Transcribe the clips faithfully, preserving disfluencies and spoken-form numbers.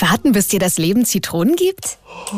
Warten, bis dir das Leben Zitronen gibt?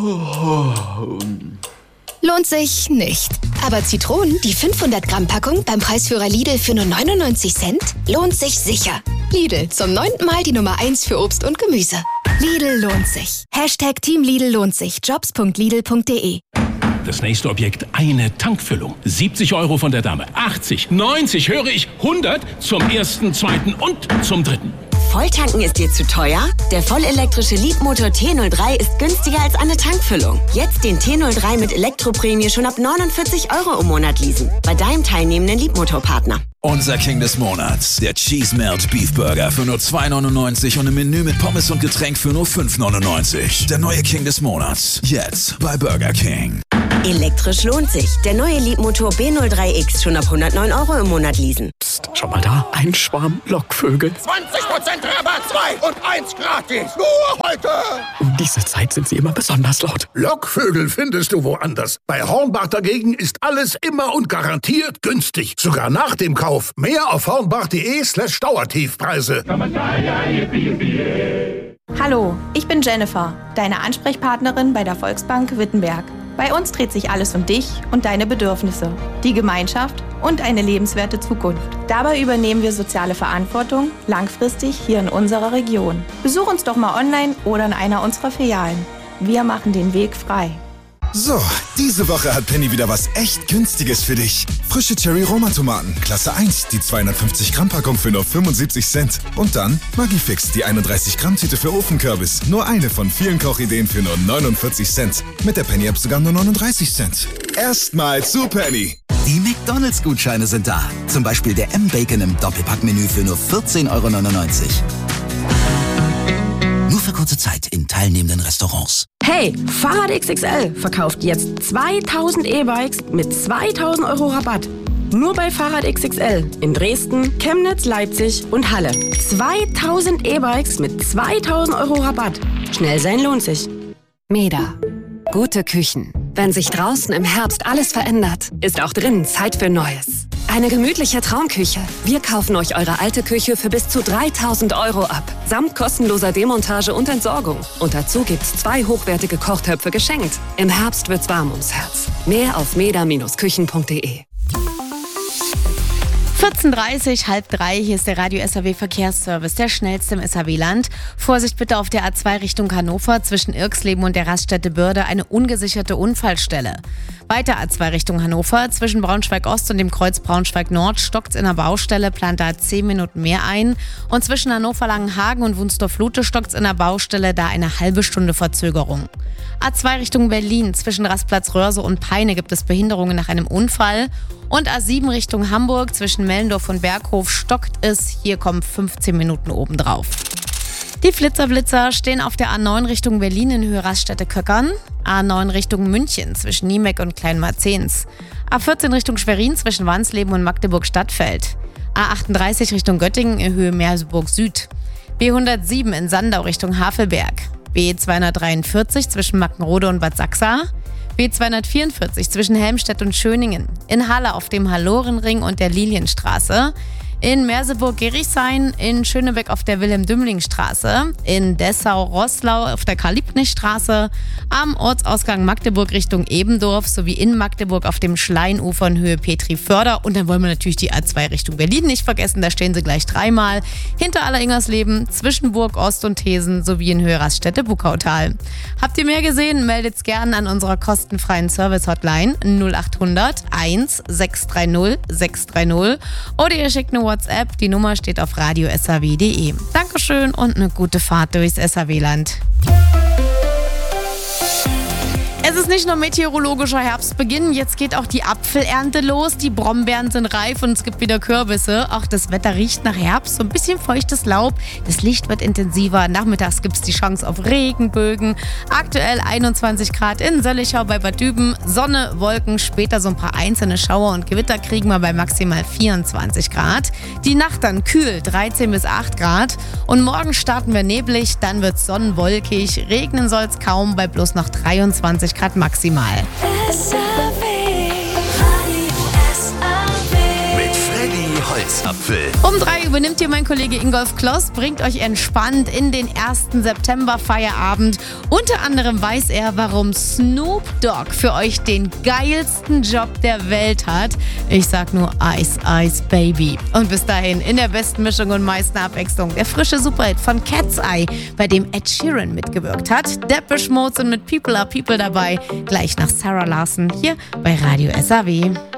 Lohnt sich nicht. Aber Zitronen, die fünfhundert Gramm Packung beim Preisführer Lidl für nur neunundneunzig Cent, lohnt sich sicher. Lidl, zum neunten Mal die Nummer eins für Obst und Gemüse. Lidl lohnt sich. Hashtag Team Lidl lohnt sich. jobs punkt lidl punkt de. Das nächste Objekt, eine Tankfüllung. siebzig Euro von der Dame. achtzig, neunzig, höre ich, hundert zum ersten, zweiten und zum dritten. Volltanken ist dir zu teuer? Der vollelektrische Leapmotor T null drei ist günstiger als eine Tankfüllung. Jetzt den T null drei mit Elektroprämie schon ab neunundvierzig Euro im Monat leasen. Bei deinem teilnehmenden Leapmotor-Partner. Unser King des Monats, der Cheese Melt Beef Burger für nur zwei neunundneunzig und ein Menü mit Pommes und Getränk für nur fünf neunundneunzig. Der neue King des Monats, jetzt bei Burger King. Elektrisch lohnt sich. Der neue Leapmotor B null drei X schon ab hundertneun Euro im Monat leasen. Psst, schau mal da, ein Schwarm Lockvögel. zwanzig Prozent Rabatt, zwei und eins gratis. Nur heute. Um diese Zeit sind sie immer besonders laut. Lockvögel findest du woanders. Bei Hornbach dagegen ist alles immer und garantiert günstig. Sogar nach dem Kauf. Mehr auf hornbach.de slash Dauertiefpreise. Hallo, ich bin Jennifer, deine Ansprechpartnerin bei der Volksbank Wittenberg. Bei uns dreht sich alles um dich und deine Bedürfnisse, die Gemeinschaft und eine lebenswerte Zukunft. Dabei übernehmen wir soziale Verantwortung langfristig hier in unserer Region. Besuch uns doch mal online oder in einer unserer Filialen. Wir machen den Weg frei. So, diese Woche hat Penny wieder was echt Günstiges für dich. Frische Cherry-Roma-Tomaten, Klasse eins, die zweihundertfünfzig Gramm Packung für nur fünfundsiebzig Cent. Und dann Maggi-Fix, die einunddreißig Gramm Tüte für Ofenkürbis. Nur eine von vielen Kochideen für nur neunundvierzig Cent. Mit der Penny-App sogar nur neununddreißig Cent. Erstmal zu Penny. Die McDonalds-Gutscheine sind da. Zum Beispiel der M-Bacon im Doppelpackmenü für nur vierzehn Euro neunundneunzig. Nur für kurze Zeit in teilnehmenden Restaurants. Hey, Fahrrad X X L verkauft jetzt zweitausend E-Bikes mit zweitausend Euro Rabatt. Nur bei Fahrrad X X L in Dresden, Chemnitz, Leipzig und Halle. zweitausend E-Bikes mit zweitausend Euro Rabatt. Schnell sein lohnt sich. Meda. Gute Küchen. Wenn sich draußen im Herbst alles verändert, ist auch drinnen Zeit für Neues. Eine gemütliche Traumküche. Wir kaufen euch eure alte Küche für bis zu dreitausend Euro ab. Samt kostenloser Demontage und Entsorgung. Und dazu gibt's zwei hochwertige Kochtöpfe geschenkt. Im Herbst wird's warm ums Herz. Mehr auf meda Bindestrich küchen punkt de. vierzehn Uhr dreißig, halb drei, hier ist der Radio S R W Verkehrsservice, der schnellste im S R W-Land. Vorsicht bitte auf der A zwei Richtung Hannover, zwischen Irxleben und der Raststätte Börde eine ungesicherte Unfallstelle. Weiter A zwei Richtung Hannover, zwischen Braunschweig-Ost und dem Kreuz Braunschweig-Nord stockt's in der Baustelle, plant da zehn Minuten mehr ein. Und zwischen Hannover-Langenhagen und Wunsdorf-Lute stockt's in der Baustelle, da eine halbe Stunde Verzögerung. A zwei Richtung Berlin, zwischen Rastplatz Röhrse und Peine gibt es Behinderungen nach einem Unfall. Und A sieben Richtung Hamburg, zwischen Mellendorf und Berghof stockt es, hier kommen fünfzehn Minuten obendrauf. Die Flitzerblitzer stehen auf der A neun Richtung Berlin in Höhe Raststätte Köckern, A neun Richtung München zwischen Niemeck und Kleinmarzens, A vierzehn Richtung Schwerin zwischen Wansleben und Magdeburg-Stadtfeld, A achtunddreißig Richtung Göttingen in Höhe Merseburg Süd, B hundertsieben in Sandau Richtung Havelberg, B zweihundertdreiundvierzig zwischen Mackenrode und Bad Sachsa, B zweihundertvierundvierzig zwischen Helmstedt und Schöningen, in Halle auf dem Hallorenring und der Lilienstraße, in Merseburg-Gerichshain, in Schönebeck auf der Wilhelm-Dümling-Straße, in Dessau-Roßlau auf der Karl-Liebknecht-Straße, am Ortsausgang Magdeburg Richtung Ebendorf sowie in Magdeburg auf dem Schleinufer in Höhe Petri-Förder. Und dann wollen wir natürlich die A zwei Richtung Berlin nicht vergessen, da stehen sie gleich dreimal. Hinter Alleringersleben, zwischen Burg Ost und Thesen sowie in Höhe Raststätte Buckautal. Habt ihr mehr gesehen? Meldet's gern an unserer kostenfreien Service-Hotline null achthundert eins sechs drei null sechs drei null oder ihr schickt eine WhatsApp, die Nummer steht auf radio s r w punkt de. Dankeschön und eine gute Fahrt durchs S R W-Land. Es ist nicht nur meteorologischer Herbstbeginn, jetzt geht auch die Apfelernte los, die Brombeeren sind reif und es gibt wieder Kürbisse. Auch das Wetter riecht nach Herbst, so ein bisschen feuchtes Laub, das Licht wird intensiver, nachmittags gibt es die Chance auf Regenbögen. Aktuell einundzwanzig Grad in Söllichau bei Bad Düben, Sonne, Wolken, später so ein paar einzelne Schauer und Gewitter kriegen wir bei maximal vierundzwanzig Grad. Die Nacht dann kühl, dreizehn bis acht Grad und morgen starten wir neblig, dann wird es sonnenwolkig, regnen soll es kaum bei bloß noch dreiundzwanzig Grad maximal. Mit Freddy Holzapfel. Apfel. Um drei übernimmt hier mein Kollege Ingolf Kloss, bringt euch entspannt in den ersten September-Feierabend. Unter anderem weiß er, warum Snoop Dogg für euch den geilsten Job der Welt hat. Ich sag nur Ice Ice Baby. Und bis dahin in der besten Mischung und meisten Abwechslung der frische Superhit von Cat's Eye, bei dem Ed Sheeran mitgewirkt hat. Depeche Mode sind mit People Are People dabei. Gleich nach Sarah Larson hier bei Radio S A W.